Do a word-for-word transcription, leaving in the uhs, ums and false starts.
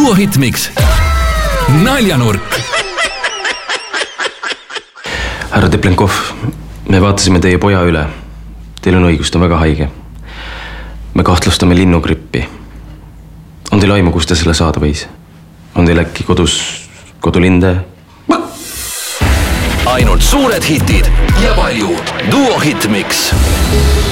Duo Hitmix. Naljanurk. Härra Teplenkov, me vaatasime teie poja üle. Teil on õigus, ta on väga haige. Me kahtlustame linnugrippi. On teil aimu, kus ta selle saada võis? On teil äkki kodus kodulinde? Ainult suured hitid ja palju Duo Hitmix.